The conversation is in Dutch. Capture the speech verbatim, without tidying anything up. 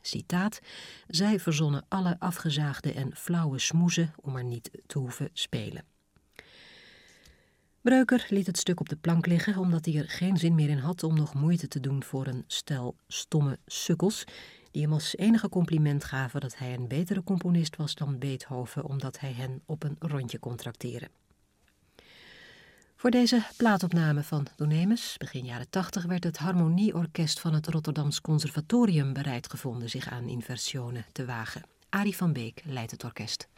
Citaat: zij verzonnen alle afgezaagde en flauwe smoezen om maar niet te hoeven spelen. Breuker liet het stuk op de plank liggen omdat hij er geen zin meer in had om nog moeite te doen voor een stel stomme sukkels die hem als enige compliment gaven dat hij een betere componist was dan Beethoven omdat hij hen op een rondje kon trakteren. Voor deze plaatopname van Donemus, begin jaren tachtig, werd het harmonieorkest van het Rotterdams Conservatorium bereid gevonden zich aan inversione te wagen. Arie van Beek leidt het orkest.